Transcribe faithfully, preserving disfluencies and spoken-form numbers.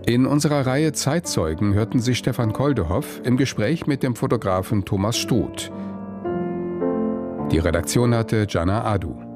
In unserer Reihe Zeitzeugen hörten Sie Stefan Koldehoff im Gespräch mit dem Fotografen Thomas Struth. Die Redaktion hatte Jana Adu.